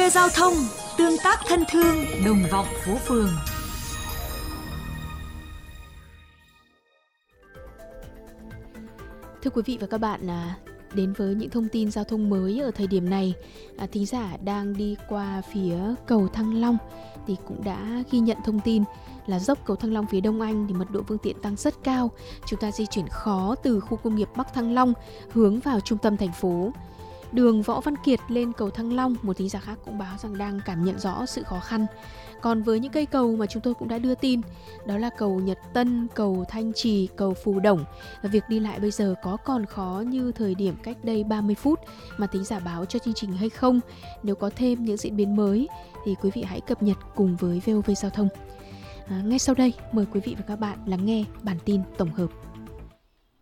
Giao thông, tương tác thân thương, đồng vọng phố phường. Thưa quý vị và các bạn, đến với những thông tin giao thông mới ở thời điểm này, thính giả đang đi qua phía cầu Thăng Long thì cũng đã ghi nhận thông tin là dốc cầu Thăng Long phía Đông Anh thì mật độ phương tiện tăng rất cao. Chúng ta di chuyển khó từ khu công nghiệp Bắc Thăng Long hướng vào trung tâm thành phố. Đường Võ Văn Kiệt lên cầu Thăng Long, một thính giả khác cũng báo rằng đang cảm nhận rõ sự khó khăn. Còn với những cây cầu mà chúng tôi cũng đã đưa tin, đó là cầu Nhật Tân, cầu Thanh Trì, cầu Phù Đổng. Việc đi lại bây giờ có còn khó như thời điểm cách đây 30 phút mà thính giả báo cho chương trình hay không? Nếu có thêm những diễn biến mới thì quý vị hãy cập nhật cùng với VOV Giao thông. Ngay sau đây, mời quý vị và các bạn lắng nghe bản tin tổng hợp.